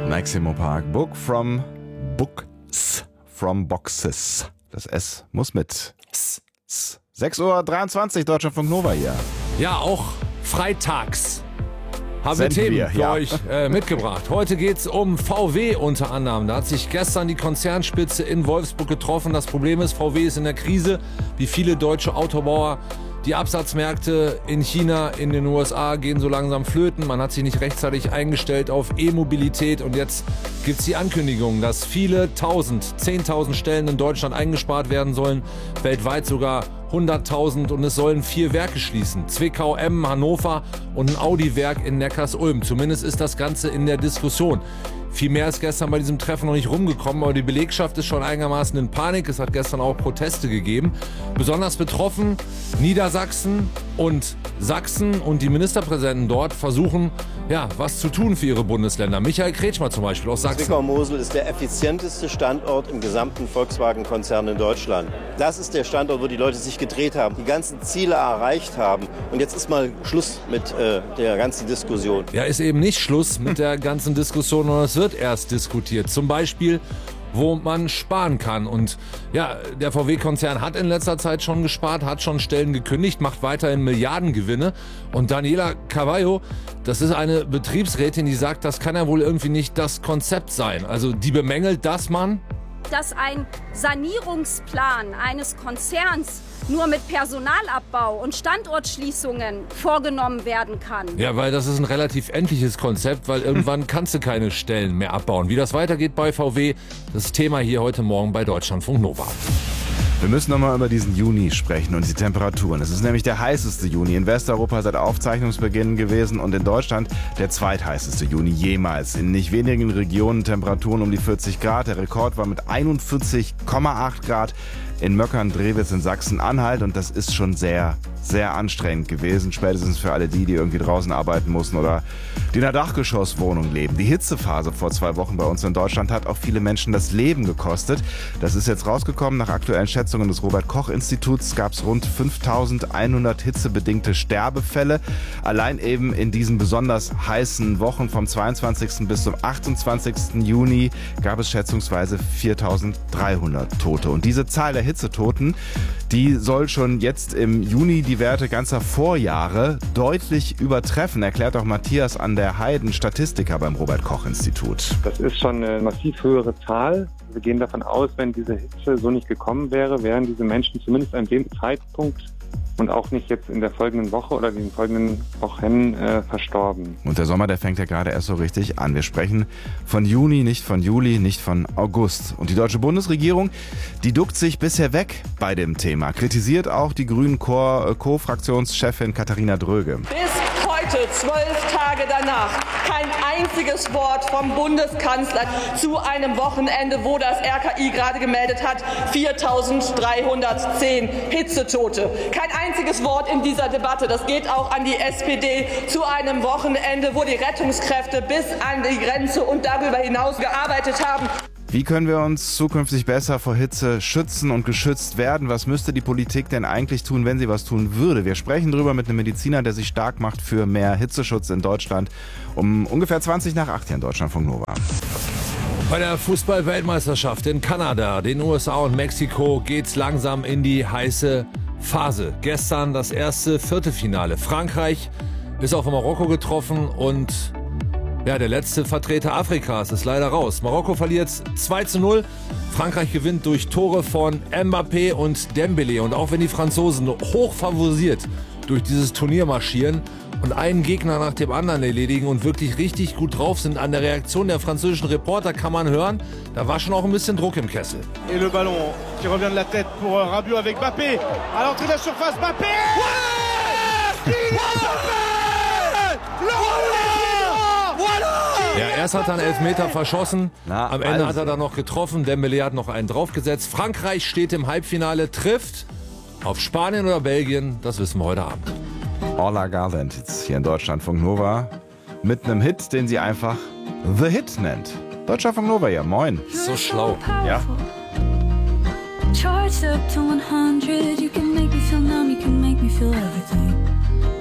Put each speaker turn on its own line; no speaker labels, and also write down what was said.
Maximo Park, Books from Boxes. Das S muss mit. 6:23 Uhr, Deutschlandfunk Nova hier.
Ja, auch freitags haben wir
Senden
Themen
wir,
für
ja.
euch mitgebracht. Heute geht es um VW unter anderem. Da hat sich gestern die Konzernspitze in Wolfsburg getroffen. Das Problem ist, VW ist in der Krise, wie viele deutsche Autobauer. Die Absatzmärkte in China, in den USA gehen so langsam flöten. Man hat sich nicht rechtzeitig eingestellt auf E-Mobilität. Und jetzt gibt es die Ankündigung, dass viele 10.000 Stellen in Deutschland eingespart werden sollen. Weltweit sogar 100.000 und es sollen 4 Werke schließen. Zwickau, Emmen, Hannover und ein Audi-Werk in Neckarsulm. Zumindest ist das Ganze in der Diskussion. Viel mehr ist gestern bei diesem Treffen noch nicht rumgekommen, aber die Belegschaft ist schon einigermaßen in Panik. Es hat gestern auch Proteste gegeben. Besonders betroffen Niedersachsen und Sachsen, und die Ministerpräsidenten dort versuchen, was zu tun für ihre Bundesländer. Michael Kretschmer zum Beispiel aus Sachsen.
Zwickau-Mosel ist der effizienteste Standort im gesamten Volkswagen-Konzern in Deutschland. Das ist der Standort, wo die Leute sich gedreht haben, die ganzen Ziele erreicht haben. Und jetzt ist mal Schluss mit der ganzen Diskussion.
Ja, ist eben nicht Schluss mit der ganzen Diskussion, sondern es wird erst diskutiert. Zum Beispiel, wo man sparen kann. Und der VW-Konzern hat in letzter Zeit schon gespart, hat schon Stellen gekündigt, macht weiterhin Milliardengewinne. Und Daniela Cavallo, das ist eine Betriebsrätin, die sagt, das kann ja wohl irgendwie nicht das Konzept sein. Also die bemängelt, dass
ein Sanierungsplan eines Konzerns nur mit Personalabbau und Standortschließungen vorgenommen werden kann.
Ja, weil das ist ein relativ endliches Konzept, weil irgendwann kannst du keine Stellen mehr abbauen. Wie das weitergeht bei VW, das Thema hier heute Morgen bei Deutschlandfunk Nova.
Wir müssen nochmal über diesen Juni sprechen und die Temperaturen. Es ist nämlich der heißeste Juni in Westeuropa seit Aufzeichnungsbeginn gewesen und in Deutschland der zweitheißeste Juni jemals. In nicht wenigen Regionen Temperaturen um die 40 Grad. Der Rekord war mit 41,8 Grad in Möckern-Drewitz in Sachsen-Anhalt und das ist schon sehr, sehr anstrengend gewesen. Spätestens für alle die irgendwie draußen arbeiten mussten oder die in einer Dachgeschosswohnung leben. Die Hitzephase vor 2 Wochen bei uns in Deutschland hat auch viele Menschen das Leben gekostet. Das ist jetzt rausgekommen. Nach aktuellen Schätzungen des Robert-Koch-Instituts gab es rund 5.100 hitzebedingte Sterbefälle. Allein eben in diesen besonders heißen Wochen vom 22. bis zum 28. Juni gab es schätzungsweise 4.300 Tote. Und diese Zahl der Hitzetoten, die soll schon jetzt im Juni die Werte ganzer Vorjahre deutlich übertreffen, erklärt auch Matthias an der Heiden, Statistiker beim Robert-Koch-Institut.
Das ist schon eine massiv höhere Zahl. Wir gehen davon aus, wenn diese Hitze so nicht gekommen wäre, wären diese Menschen zumindest an dem Zeitpunkt und auch nicht jetzt in der folgenden Woche oder den folgenden Wochen verstorben.
Und der Sommer, der fängt ja gerade erst so richtig an. Wir sprechen von Juni, nicht von Juli, nicht von August. Und die deutsche Bundesregierung, die duckt sich bisher weg bei dem Thema. Kritisiert auch die Grünen Co-Fraktionschefin Katharina Dröge.
Bis heute, 12 Tage danach, kein einziges Wort vom Bundeskanzler zu einem Wochenende, wo das RKI gerade gemeldet hat, 4.310 Hitzetote. Kein einziges Wort in dieser Debatte. Das geht auch an die SPD, zu einem Wochenende, wo die Rettungskräfte bis an die Grenze und darüber hinaus gearbeitet haben.
Wie können wir uns zukünftig besser vor Hitze schützen und geschützt werden? Was müsste die Politik denn eigentlich tun, wenn sie was tun würde? Wir sprechen drüber mit einem Mediziner, der sich stark macht für mehr Hitzeschutz in Deutschland. Um ungefähr 20:08 hier in Deutschlandfunk Nova.
Bei der Fußball-Weltmeisterschaft in Kanada, den USA und Mexiko geht's langsam in die heiße Phase. Gestern das erste Viertelfinale. Frankreich ist auf Marokko getroffen und der letzte Vertreter Afrikas ist leider raus. Marokko verliert 2:0. Frankreich gewinnt durch Tore von Mbappé und Dembélé. Und auch wenn die Franzosen hoch favorisiert durch dieses Turnier marschieren und einen Gegner nach dem anderen erledigen und wirklich richtig gut drauf sind, an der Reaktion der französischen Reporter kann man hören, da war schon auch ein bisschen Druck im Kessel.
Et le ballon qui revient de la tête pour Rabiot avec Mbappé. À l'entrée de la surface, Mbappé!
Ja, erst hat er einen Elfmeter verschossen, am Ende hat
also.
er dann noch getroffen, Dembélé hat noch einen draufgesetzt. Frankreich steht im Halbfinale, trifft auf Spanien oder Belgien, das wissen wir heute Abend.
Orla Garland jetzt hier in Deutschlandfunk Nova mit einem Hit, den sie einfach The Hit nennt. Deutschlandfunk Nova, ja, moin.
So schlau.
Ja.
Charged up to 100, you can make me feel numb, you can make me feel everything.